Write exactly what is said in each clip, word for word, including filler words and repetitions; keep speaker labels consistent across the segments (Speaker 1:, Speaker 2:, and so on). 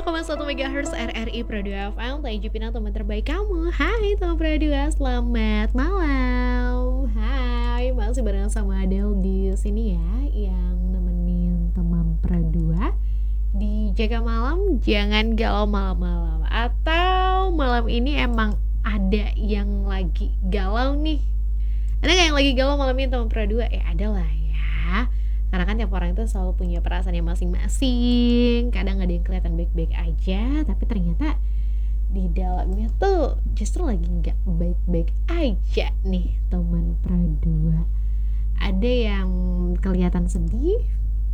Speaker 1: enam koma satu megahertz R R I Pro dua F M, Taiju Pinang, teman terbaik kamu. Hai teman Pro dua, selamat malam. Hai, masih bareng sama Adele di sini ya, yang nemenin teman Pro dua di Jaga Malam. Jangan galau malam-malam. Atau malam ini emang ada yang lagi galau nih? Ada nggak yang lagi galau malam ini teman Pro dua? Ya ada lah ya. Karena kan tiap orang itu selalu punya perasaannya masing-masing. Kadang ada yang kelihatan baik-baik aja, tapi ternyata di dalamnya tuh justru lagi nggak baik-baik aja nih teman Pradua. Ada yang kelihatan sedih,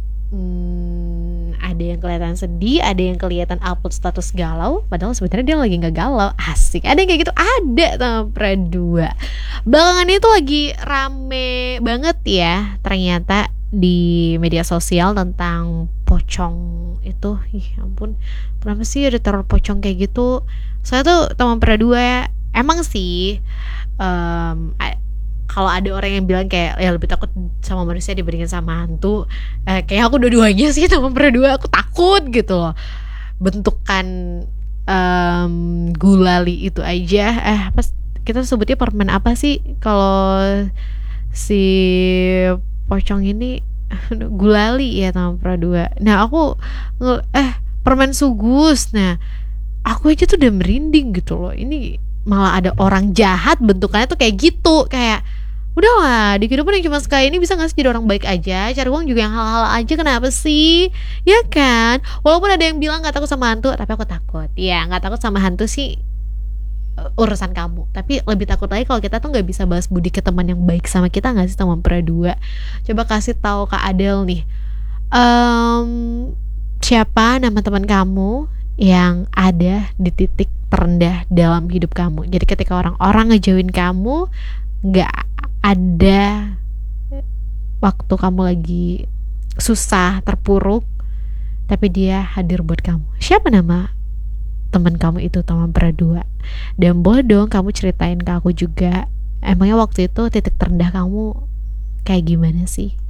Speaker 1: hmm, ada yang kelihatan sedih, ada yang kelihatan upload status galau, padahal sebenarnya dia lagi nggak galau. Asik, ada yang kayak gitu, ada teman Pradua. Belakangan itu lagi rame banget ya ternyata di media sosial tentang pocong itu. Ih ampun, kenapa sih ada teror pocong kayak gitu? Saya tuh teman Pradua ya, emang sih um, kalau ada orang yang bilang kayak ya lebih takut sama manusia dibandingkan sama hantu, eh, kayak aku dua-duanya sih teman Pradua. Aku takut gitu loh, bentukan um, gulali itu aja. Eh apa kita sebutnya permen apa sih kalau si pocong ini? Gulali ya teman Pradua. Nah aku eh permen sugus. Nah aku aja tuh udah merinding gitu loh. Ini malah ada orang jahat bentukannya tuh kayak gitu. Kayak udahlah, di kehidupan yang cuma sekali ini bisa gak sih jadi orang baik aja? Cari uang juga yang hal-hal aja, kenapa sih? Ya kan? Walaupun ada yang bilang gak takut sama hantu, tapi aku takut. Ya gak takut sama hantu sih urusan kamu, tapi lebih takut lagi kalau kita tuh nggak bisa balas budi ke teman yang baik sama kita, nggak sih teman Pradua? Coba kasih tahu Kak Adele nih, um, siapa nama teman kamu yang ada di titik terendah dalam hidup kamu? Jadi ketika orang-orang ngejauhin kamu, nggak ada waktu kamu lagi susah terpuruk, tapi dia hadir buat kamu. Siapa nama teman kamu itu teman Pradua? Dan boleh dong kamu ceritain ke aku juga, emangnya waktu itu titik terendah kamu kayak gimana sih?